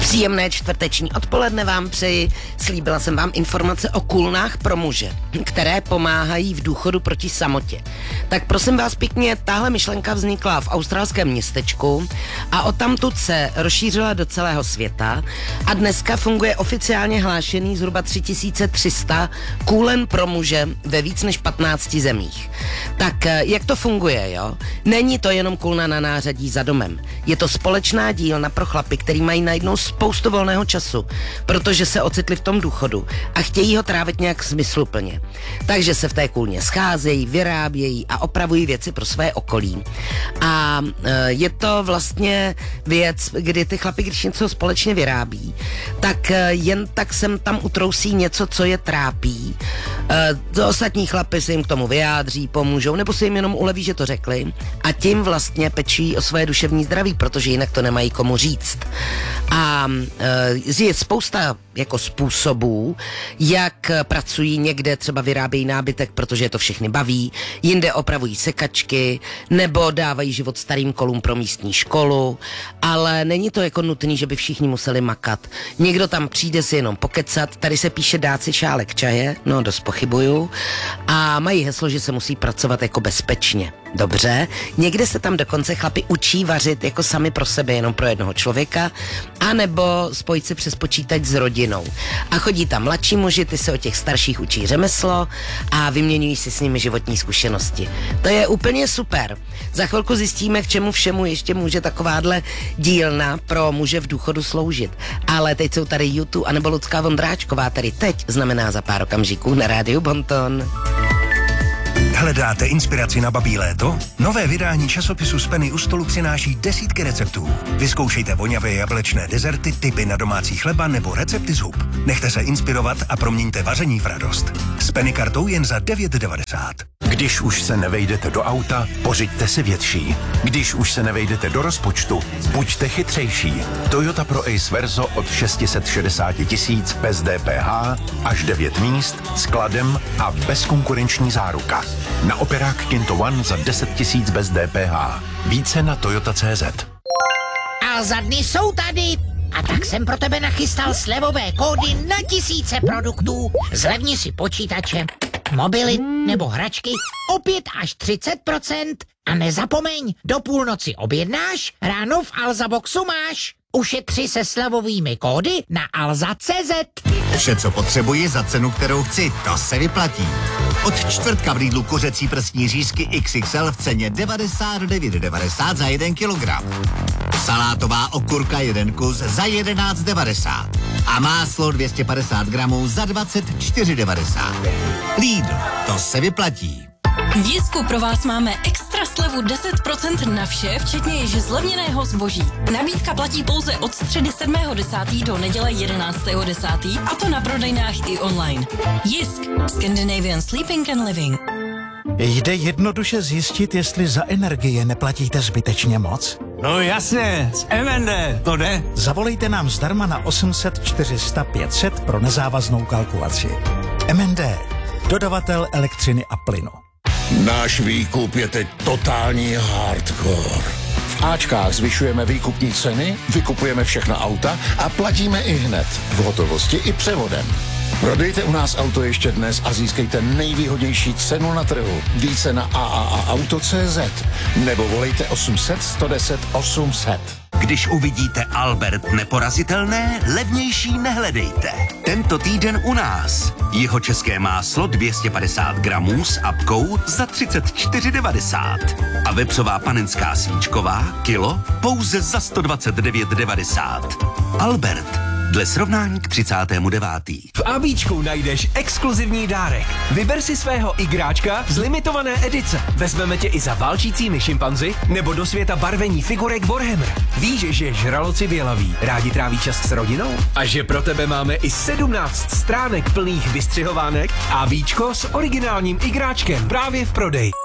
Příjemné čtvrteční odpoledne vám přeji. Slíbila jsem vám informace o kulnách pro muže, které pomáhají v důchodu proti samotě. Tak prosím vás pěkně, tahle myšlenka vznikla v australském městečku a odtamtud se rozšířila do celého světa a dneska funguje oficiálně hlášený zhruba 3300 kůlen pro muže ve víc než 15 zemích. Tak jak to funguje, jo? Není to jenom kulna na nářadí za domem. Je to společná dílna pro chlapy, který mají najednou spoustu volného času, protože se ocitli v tom důchodu a chtějí ho trávit nějak smysluplně. Takže se v té kůlně scházejí, vyrábějí a opravují věci pro své okolí. A je to vlastně věc, kdy ty chlapi, když něco společně vyrábí, tak jen tak sem tam utrousí něco, co je trápí. Ostatní chlapi se jim k tomu vyjádří, pomůžou, nebo se jim jenom uleví, že to řekli a tím vlastně pečují o svoje duševní zdraví, protože jinak to nemají komu říct. A je spousta jako způsobů, jak pracují, někde třeba vyrábějí nábytek, protože je to všechny baví, jinde opravují sekačky, nebo dávají život starým kolům pro místní školu, ale není to jako nutný, že by všichni museli makat. Někdo tam přijde si jenom pokecat, tady se píše dát si šálek čaje, no dost pochybuju, a mají heslo, že se musí pracovat jako bezpečně. Dobře, někde se tam dokonce chlapi učí vařit jako sami pro sebe, jenom pro jednoho člověka, anebo spojit se přes počítač s rodinou. A chodí tam mladší muži, ty se o těch starších učí řemeslo a vyměňují si s nimi životní zkušenosti. To je úplně super. Za chvilku zjistíme, k čemu všemu ještě může takováhle dílna pro muže v důchodu sloužit. Ale teď jsou tady YouTube anebo Lucka Vondráčková, tady teď znamená za pár okamžiků na rádiu Bonton. Hledáte inspiraci na babí léto? Nové vydání časopisu z Penny u stolu přináší desítky receptů. Vyzkoušejte voňavé jablečné dezerty, tipy na domácí chleba nebo recepty z hub. Nechte se inspirovat a proměňte vaření v radost. S Penny kartou jen za 9,90. Když už se nevejdete do auta, pořiďte si větší. Když už se nevejdete do rozpočtu, buďte chytřejší. Toyota Pro Ace Verso od 660 000 bez DPH, až 9 míst, skladem a bezkonkurenční záruka. Na operák Kinto One za 10 000 bez DPH. Více na Toyota.cz. A za dny jsou tady. A tak jsem pro tebe nachystal slevové kódy na tisíce produktů. Zlevni si počítače, mobily nebo hračky o 5 až 30%. A nezapomeň, do půlnoci objednáš, ráno v Alza Boxu máš. Ušetři se slevovými kódy na alza.cz. Vše, co potřebuji za cenu, kterou chci, to se vyplatí. Od čtvrtka v Lidlu kuřecí prsní řízky XXL v ceně 99,90 za 1 kilogram. Salátová okurka 1 kus za 11,90. A máslo 250 gramů za 24,90. Lidl, to se vyplatí. V Jisku pro vás máme extra slevu 10% na vše, včetně již zlevněného zboží. Nabídka platí pouze od středy 7.10. do neděle 11.10. a to na prodejnách i online. Jisk. Scandinavian Sleeping and Living. Jde jednoduše zjistit, jestli za energie neplatíte zbytečně moc? No jasně, z MND, to jde. Zavolejte nám zdarma na 800 400 500 pro nezávaznou kalkulaci. MND, dodavatel elektřiny a plynu. Náš výkup je teď totální hardcore. V Ačkách zvyšujeme výkupní ceny, vykupujeme všechna auta a platíme i hned, v hotovosti i převodem. Prodejte u nás auto ještě dnes a získejte nejvýhodnější cenu na trhu. Více na AAAauto.cz nebo volejte 800 110 800. Když uvidíte Albert neporazitelné, levnější nehledejte. Tento týden u nás. Jihočeské máslo 250 gramů s apkou za 34,90. A vepřová panenská svíčková kilo pouze za 129,90. Albert. Dle srovnání k 39. V ABčku najdeš exkluzivní dárek. Vyber si svého igráčka z limitované edice. Vezmeme tě i za válčícími šimpanzi nebo do světa barvení figurek Warhammer. Víš, že žraloci bělaví rádi tráví čas s rodinou? A že pro tebe máme i 17 stránek plných vystřihovánek ABčko s originálním igráčkem právě v prodeji.